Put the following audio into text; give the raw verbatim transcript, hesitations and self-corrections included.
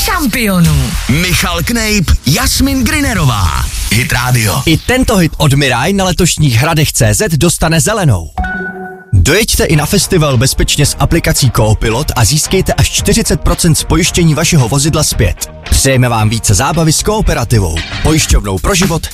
šampionů. Michal Knejp, Jasmin Grinerová. Hit Radio. I tento hit od Mirai na letošních hradech tečka cé zet dostane zelenou. Dojeďte i na festival bezpečně s aplikací Coopilot a získejte až čtyřicet procent z pojištění vašeho vozidla zpět. Přejeme vám více zábavy s Kooperativou, pojišťovnou pro život